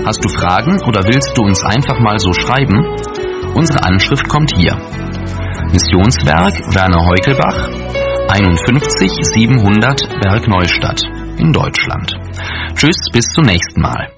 Hast du Fragen oder willst du uns einfach mal so schreiben? Unsere Anschrift kommt hier. Missionswerk Werner Heukelbach, 51 700 Bergneustadt in Deutschland. Tschüss, bis zum nächsten Mal.